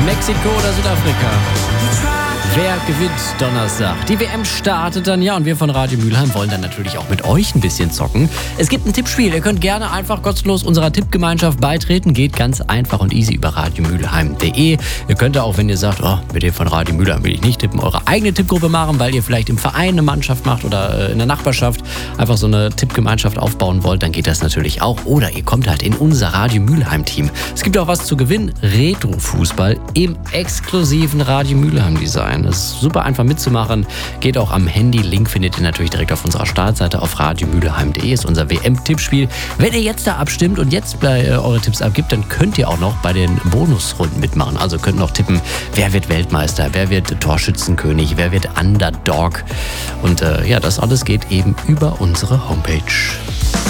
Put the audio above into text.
Mexiko oder Südafrika? Wer gewinnt Donnerstag? Die WM startet dann, ja, und wir von Radio Mülheim wollen dann natürlich auch mit euch ein bisschen zocken. Es gibt ein Tippspiel. Ihr könnt gerne einfach kostenlos unserer Tippgemeinschaft beitreten. Geht ganz einfach und easy über radiomülheim.de. Ihr könnt auch, wenn ihr sagt, mit dem von Radio Mülheim will ich nicht tippen, eure eigene Tippgruppe machen, weil ihr vielleicht im Verein eine Mannschaft macht oder in der Nachbarschaft einfach so eine Tippgemeinschaft aufbauen wollt, dann geht das natürlich auch. Oder ihr kommt halt in unser Radio Mülheim-Team. Es gibt auch was zu gewinnen. Retro-Fußball im exklusiven Radio Mülheim-Design. Das ist super einfach mitzumachen. Geht auch am Handy. Link findet ihr natürlich direkt auf unserer Startseite auf radiomülheim.de. Ist unser WM-Tippspiel. Wenn ihr jetzt da abstimmt und jetzt eure Tipps abgibt, dann könnt ihr auch noch bei den Bonusrunden mitmachen. Also könnt noch tippen, wer wird Weltmeister, wer wird Torschützenkönig, wer wird Underdog. Und das alles geht eben über unsere Homepage.